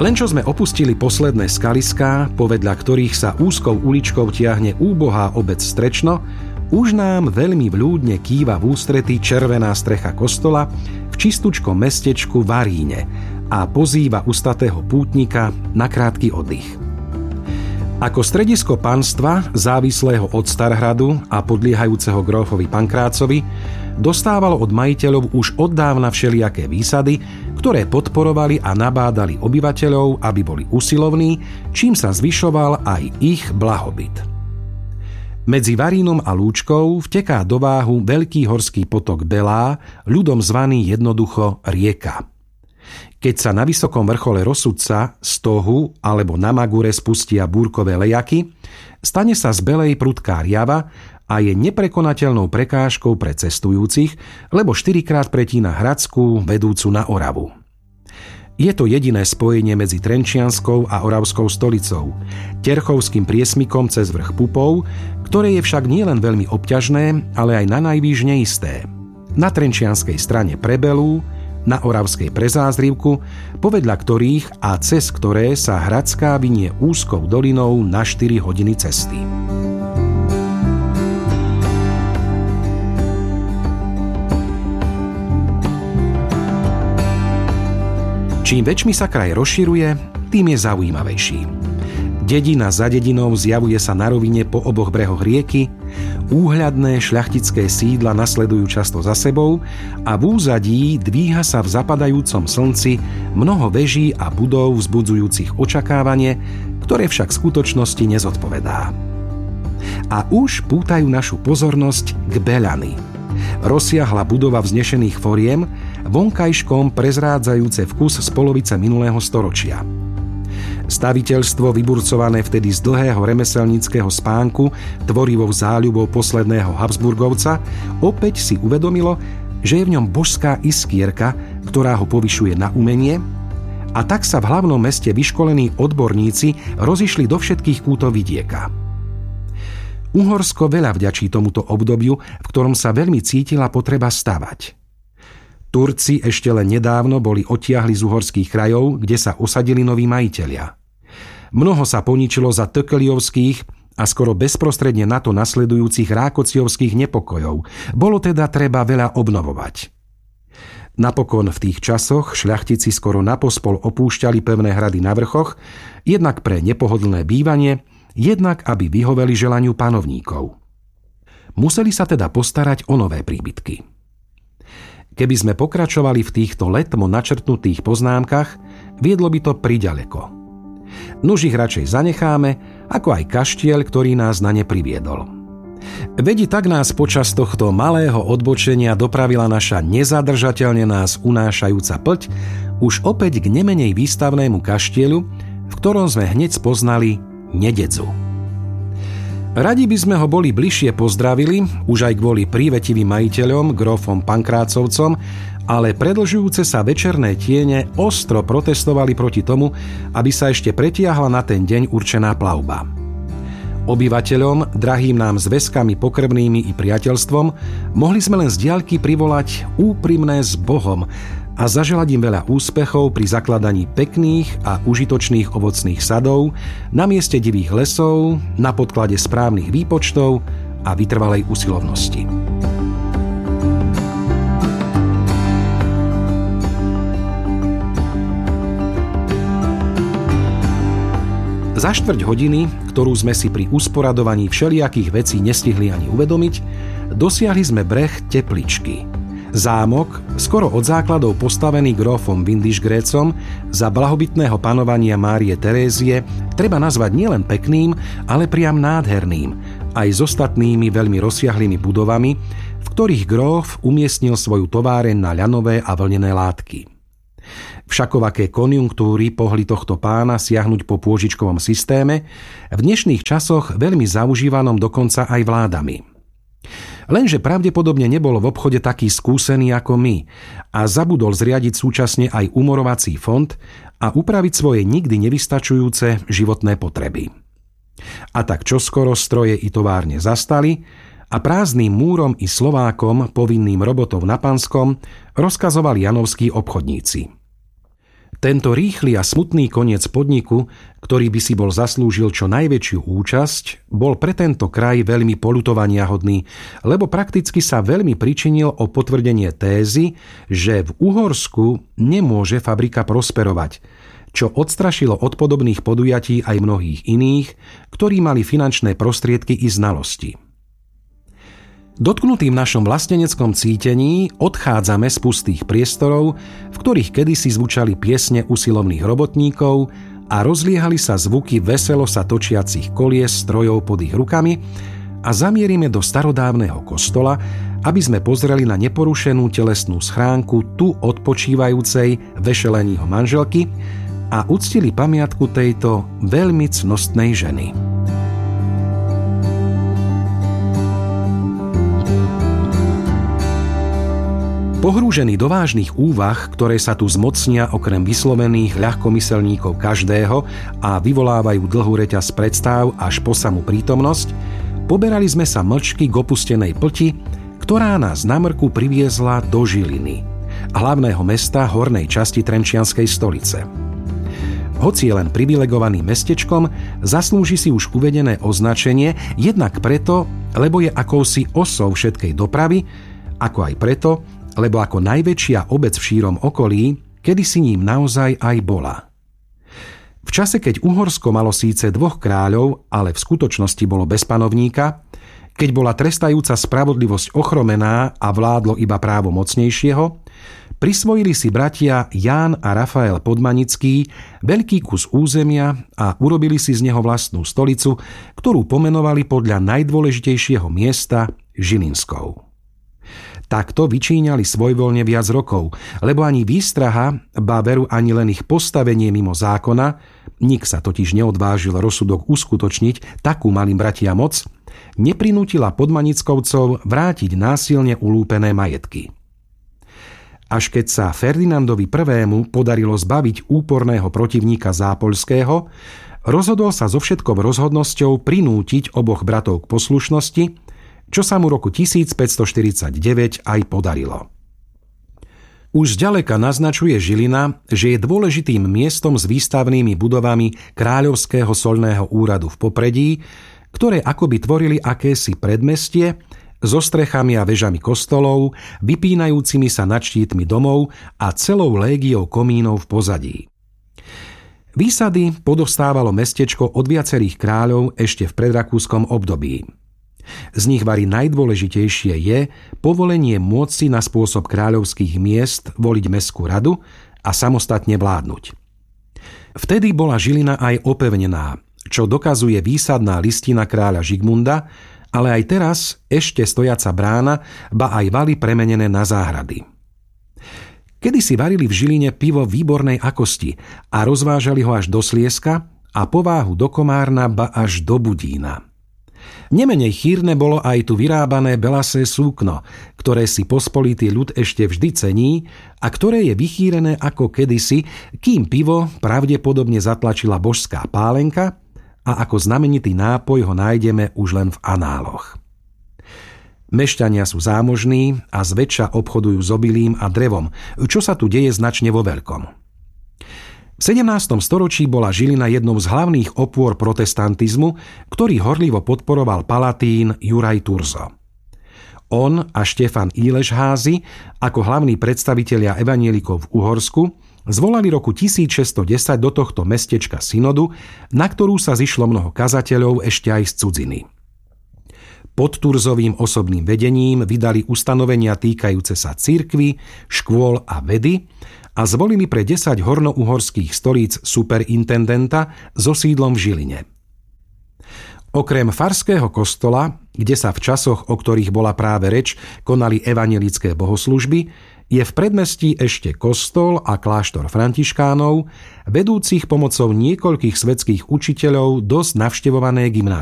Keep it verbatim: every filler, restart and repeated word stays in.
Len čo sme opustili posledné skaliská, povedľa ktorých sa úzkou uličkou tiahne úbohá obec Strečno, už nám veľmi vľúdne kýva v ústrety červená strecha kostola v čistučkom mestečku Varíne a pozýva ustatého pútnika na krátky oddych. Ako stredisko panstva, závislého od Starhradu a podliehajúceho grófovi Pankrácovi, dostávalo od majiteľov už od dávna všelijaké výsady, ktoré podporovali a nabádali obyvateľov, aby boli usilovní, čím sa zvyšoval aj ich blahobyt. Medzi Varínom a Lúčkou vteká do váhu veľký horský potok Belá, ľudom zvaný jednoducho rieka. Keď sa na vysokom vrchole Rosudca, Stohu alebo na Magure spustia búrkové lejaky, stane sa z Belej prudká riava a je neprekonateľnou prekážkou pre cestujúcich, lebo štyrikrát pretína Hradskú, vedúcu na Oravu. Je to jediné spojenie medzi Trenčianskou a Oravskou stolicou, Terchovským priesmykom cez vrch Pupov, ktoré je však nielen veľmi obťažné, ale aj na najvýš neisté. Na trenčianskej strane pre Belú, na Oravskej pre Zázrivku, povedľa ktorých a cez ktoré sa Hradská vinie úzkou dolinou na štyri hodiny cesty. Čím väčšmi sa kraj rozširuje, tým je zaujímavejší. Dedina za dedinou zjavuje sa na rovine po oboch brehoch rieky, úhľadné šľachtické sídla nasledujú často za sebou a v úzadí dvíha sa v zapadajúcom slnci mnoho veží a budov vzbudzujúcich očakávanie, ktoré však v skutočnosti nezodpovedá. A už pútajú našu pozornosť k Beľany. Rozsiahla budova vznešených foriem, vonkajškom prezrádzajúce vkus z polovice minulého storočia. Staviteľstvo, vyburcované vtedy z dlhého remeselníckeho spánku tvorivou záľubou posledného Habsburgovca, opäť si uvedomilo, že je v ňom božská iskierka, ktorá ho povyšuje na umenie, a tak sa v hlavnom meste vyškolení odborníci rozišli do všetkých kútov vidieka. Uhorsko veľa vďačí tomuto obdobiu, v ktorom sa veľmi cítila potreba stavať. Turci ešte len nedávno boli odtiahli z uhorských krajov, kde sa osadili noví majitelia. Mnoho sa poničilo za Tököliovských a skoro bezprostredne na to nasledujúcich Rákociovských nepokojov. Bolo teda treba veľa obnovovať. Napokon v tých časoch šľachtici skoro napospol opúšťali pevné hrady na vrchoch, jednak pre nepohodlné bývanie, jednak aby vyhoveli želaniu panovníkov. Museli sa teda postarať o nové príbytky. Keby sme pokračovali v týchto letmo načrtnutých poznámkach, viedlo by to priďaleko. Nuž ich radšej zanecháme, ako aj kaštieľ, ktorý nás na ne priviedol. Vedi tak nás počas tohto malého odbočenia dopravila naša nezadržateľne nás unášajúca plť už opäť k nemenej výstavnému kaštieľu, v ktorom sme hneď spoznali Nededzu. Radi by sme ho boli bližšie pozdravili, už aj kvôli prívetivým majiteľom, grófom Pankrácovcom, ale predlžujúce sa večerné tiene ostro protestovali proti tomu, aby sa ešte pretiahla na ten deň určená plavba. Obyvateľom, drahým nám zväzkami pokrvnými i priateľstvom, mohli sme len z diaľky privolať úprimné s Bohom a zaželať im veľa úspechov pri zakladaní pekných a užitočných ovocných sadov na mieste divých lesov, na podklade správnych výpočtov a vytrvalej usilovnosti. Za štvrť hodiny, ktorú sme si pri usporadovaní všelijakých vecí nestihli ani uvedomiť, dosiahli sme breh Tepličky. Zámok, skoro od základov postavený grófom Windischgrätzom za blahobytného panovania Márie Terézie, treba nazvať nielen pekným, ale priam nádherným, aj s ostatnými veľmi rozsiahlými budovami, v ktorých gróf umiestnil svoju továreň na ľanové a vlnené látky. Všakovaké konjunktúry pohli tohto pána siahnuť po pôžičkovom systéme, v dnešných časoch veľmi zaužívanom dokonca aj vládami. Lenže pravdepodobne nebol v obchode taký skúsený ako my a zabudol zriadiť súčasne aj umorovací fond a upraviť svoje nikdy nevystačujúce životné potreby. A tak čoskoro stroje i továrne zastali a prázdnym múrom i Slovákom, povinným robotov na Panskom, rozkazovali janovskí obchodníci. Tento rýchly a smutný koniec podniku, ktorý by si bol zaslúžil čo najväčšiu účasť, bol pre tento kraj veľmi poľutovaniahodný, lebo prakticky sa veľmi pričinil o potvrdenie tézy, že v Uhorsku nemôže fabrika prosperovať, čo odstrašilo od podobných podujatí aj mnohých iných, ktorí mali finančné prostriedky i znalosti. Dotknutým našom vlasteneckom cítení odchádzame z pustých priestorov, v ktorých kedysi zvučali piesne usilovných robotníkov a rozliehali sa zvuky veselo sa točiacich kolies strojov pod ich rukami a zamierime do starodávneho kostola, aby sme pozreli na neporušenú telesnú schránku tu odpočívajúcej Vešeleního manželky a uctili pamiatku tejto veľmi cnostnej ženy. Pohrúžený do vážnych úvah, ktoré sa tu zmocnia okrem vyslovených ľahkomyselníkov každého a vyvolávajú dlhú reťaz predstav až po samú prítomnosť, poberali sme sa mlčky k opustenej plti, ktorá nás na mrku priviezla do Žiliny, hlavného mesta hornej časti Trenčianskej stolice. Hoci je len privilegovaným mestečkom, zaslúži si už uvedené označenie jednak preto, lebo je akousi osou všetkej dopravy, ako aj preto, lebo ako najväčšia obec v šírom okolí, kedysi ním naozaj aj bola. V čase, keď Uhorsko malo síce dvoch kráľov, ale v skutočnosti bolo bez panovníka, keď bola trestajúca spravodlivosť ochromená a vládlo iba právo mocnejšieho, prisvojili si bratia Ján a Rafael Podmanický veľký kus územia a urobili si z neho vlastnú stolicu, ktorú pomenovali podľa najdôležitejšieho miesta Žilinskou. Takto vyčíňali svojvoľne viac rokov, lebo ani výstraha, ba veru ani len ich postavenie mimo zákona, nik sa totiž neodvážil rozsudok uskutočniť, takú malým bratia moc, neprinútila Podmanickovcov vrátiť násilne ulúpené majetky. Až keď sa Ferdinandovi prvému podarilo zbaviť úporného protivníka Zápoľského, rozhodol sa so všetkou rozhodnosťou prinútiť oboch bratov k poslušnosti, čo sa mu roku tisícpäťstoštyridsaťdeväť aj podarilo. Už zďaleka naznačuje Žilina, že je dôležitým miestom s výstavnými budovami Kráľovského soľného úradu v popredí, ktoré akoby tvorili akési predmestie so strechami a vežami kostolov, vypínajúcimi sa nad štítmi domov a celou légiou komínov v pozadí. Výsady podostávalo mestečko od viacerých kráľov ešte v predrakúskom období. Z nich vari najdôležitejšie je povolenie môcť si na spôsob kráľovských miest voliť mestskú radu a samostatne vládnuť. Vtedy bola Žilina aj opevnená, čo dokazuje výsadná listina kráľa Žigmunda, ale aj teraz ešte stojaca brána, ba aj valy premenené na záhrady. Kedysi varili v Žiline pivo výbornej akosti a rozvážali ho až do Slieska a pováhu do Komárna, ba až do Budína. Nemenej chýrne bolo aj tu vyrábané belasé súkno, ktoré si pospolitý ľud ešte vždy cení a ktoré je vychýrené ako kedysi, kým pivo pravdepodobne zatlačila božská pálenka a ako znamenitý nápoj ho nájdeme už len v análoch. Mešťania sú zámožní a zväčša obchodujú s obilím a drevom, čo sa tu deje značne vo veľkom. V sedemnástom storočí bola Žilina jednou z hlavných opôr protestantizmu, ktorý horlivo podporoval palatín Juraj Turzo. On a Štefan Ílešházy ako hlavní predstavitelia evanielikov v Uhorsku zvolali roku tisícšesťstodesať do tohto mestečka synodu, na ktorú sa zišlo mnoho kazateľov ešte aj z cudziny. Pod Turzovým osobným vedením vydali ustanovenia týkajúce sa cirkvi, škôl a vedy a zvolili pre desať hornouhorských stolíc superintendenta so sídlom v Žiline. Okrem farského kostola, kde sa v časoch, o ktorých bola práve reč, konali evanjelické bohoslužby, je v predmestí ešte kostol a kláštor františkánov, vedúcich pomocou niekoľkých svetských učiteľov dosť navštevované gymnázium.